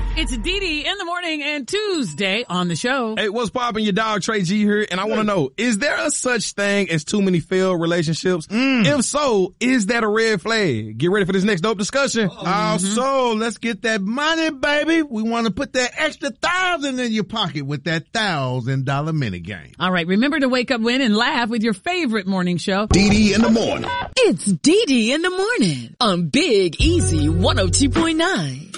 It's Dee in the morning and Tuesday on the show. Hey, what's poppin'? Your dog Trey G here, and I want to know, is there a such thing as too many failed relationships? If so, is that a red flag? Get ready for this next dope discussion. So let's get that money, baby. We want to put that extra 1,000 in your pocket with that $1,000 mini game. All right, remember to wake up, win, and laugh with your favorite morning show. Dee in the morning. It's Dee in the morning on Big Easy 102.9.